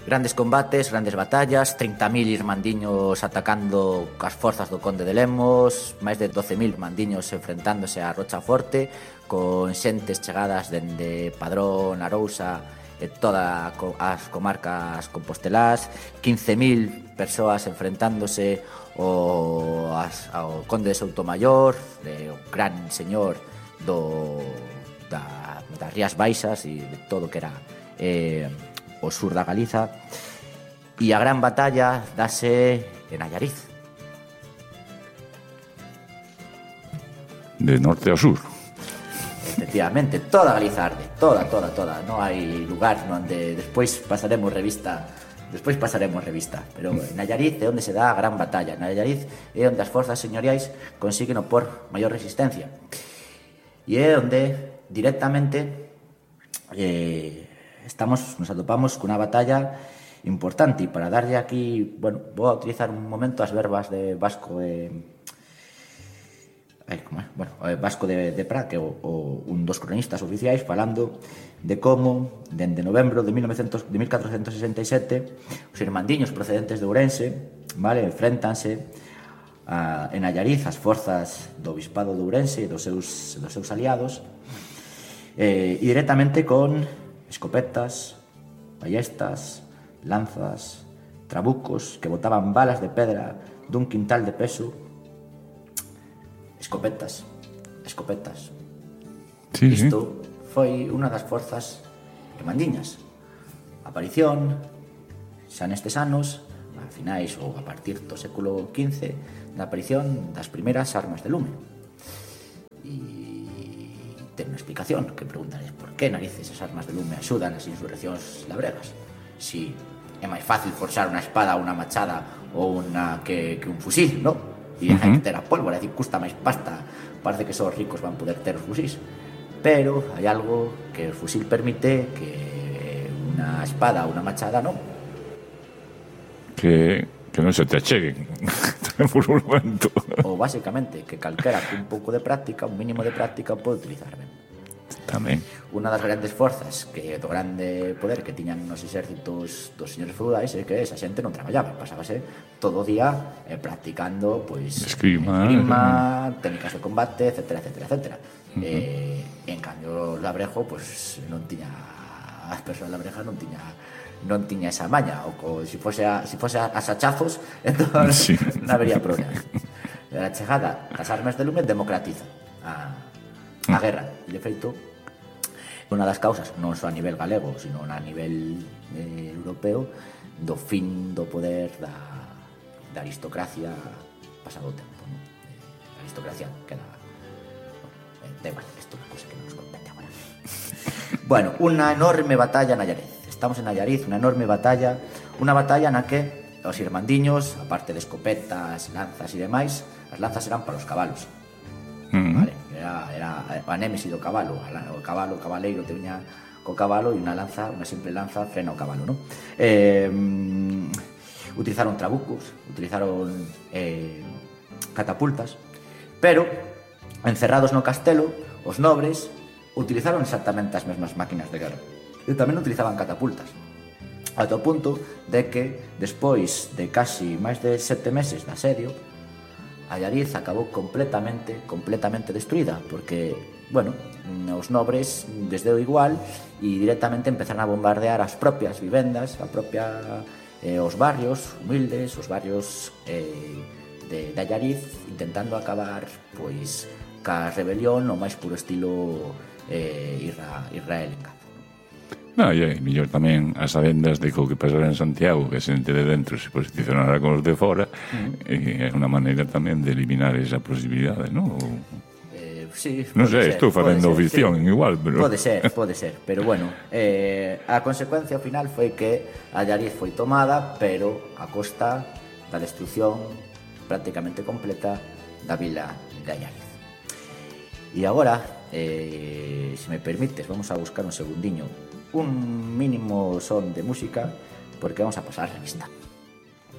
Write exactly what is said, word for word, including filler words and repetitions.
Grandes combates, grandes batallas, trinta mil irmandiños atacando as forzas do conde de Lemos, máis de doce mil irmandiños enfrentándose a Rochaforte, con xentes chegadas dende Padrón, Arousa e todas as comarcas compostelás, quince mil persoas enfrentándose ao, ao conde de Soutomayor, o gran señor do, da, das Rías Baixas e de todo que era eh, o sur da Galiza, e a gran batalla dase en Allariz. De norte ao sur. Efectivamente, toda Galiza arde, toda, toda, toda. Non hai lugar onde despois pasaremos revista, despois pasaremos revista, pero en Allariz é onde se dá a gran batalla. En Allariz é onde as forzas señoriais consiguen opor maior resistencia. E é onde directamente eh, estamos, nos atopamos cunha batalla importante. E para darlle aquí, bueno, vou a utilizar un momento as verbas de Vasco e... Ay, como é? Bueno, Vasco de, de Prat, que é o, o, un dos cronistas oficiais, falando de como, dende novembro de, mil catrocentos sesenta e sete, os irmandiños procedentes de Ourense, vale, enfréntanse a, en Allariz as forzas do Bispado de Ourense e dos seus, dos seus aliados, eh, e directamente con escopetas, ballestas, lanzas, trabucos que botaban balas de pedra dun quintal de peso. Escopetas, escopetas. Sí, Isto sí. foi unha das forzas irmandiñas. Aparición, xa nestes anos, a finais ou a partir do século quince, da aparición das primeiras armas de lume. E ten unha explicación que preguntaréis por que narices as armas de lume axudan as insurreccións labregas. Si é máis fácil forxar unha espada ou unha machada ou unha que, que un fusil, non? E uh-huh. hai que ter a pólvora, é dicir, custa máis pasta. Parece que só os ricos van poder ter os fusís, pero hai algo que o fusil permite que unha espada ou unha machada non. Que, que non se te acheguen por un momento. Ou basicamente que calquera que un pouco de práctica, un mínimo de práctica, pode utilizar ben. Tamén. Unha das grandes forzas que do grande poder que tiñan nos exércitos dos señores feudais é que esa xente non traballaba, pasábase todo o día eh, practicando pois esgrima, esgrima técnicas de combate, etcétera, etcétera, etcétera. Uh-huh. Eh, en cambio o labrejo pois non tiña, as persoas labrejas non tiña non tiña esa maña, ou co, se si fose a, si fose a, a sachazos, entón sí. non habería problema. A chegada das armas de lume democratiza a, a guerra, e de feito unha das causas, non só a nivel galego, sino a nivel eh, europeo, do fin do poder da, da aristocracia pasado o tempo, non? A aristocracia queda... Bueno, eh, de igual, isto é unha cosa que non nos compete agora. Bueno, unha enorme batalla na Allariz. Estamos en Allariz, unha enorme batalla, unha batalla na que os irmandiños, aparte de escopetas, lanzas e demais, as lanzas eran para os cabalos. Uh-huh. Vale, era, era a némesi do cabalo, o cabalo, o cabaleiro te viña co cabalo e unha lanza, unha simple lanza frena o cabalo, non? Eh, utilizaron trabucos, utilizaron eh, catapultas, pero encerrados no castelo, os nobres utilizaron exactamente as mesmas máquinas de guerra e tamén utilizaban catapultas, ata o punto de que despois de casi máis de sete meses de asedio, Allariz acabou completamente, completamente destruída, porque, bueno, os nobres desdeu igual e directamente empezaron a bombardear as propias vivendas, a propia, eh, os barrios humildes, os barrios eh, de, de Allariz, intentando acabar, pois, ca rebelión o máis puro estilo eh, Isra, Israel en Gaza. No, e é mellor tamén as avendas de co que pasara en Santiago, que a xente de dentro se posicionara con os de fora, uh-huh. e é unha maneira tamén de eliminar esa posibilidade, non? Eh, sí, non sei, estou facendo ficción sí. igual, pero... Pode ser, pode ser, pero bueno, eh, a consecuencia final foi que Allariz foi tomada, pero a costa da destrucción prácticamente completa da vila de Allariz. E agora, eh, se me permites, vamos a buscar un segundiño un mínimo son de música porque vamos a pasar a revista.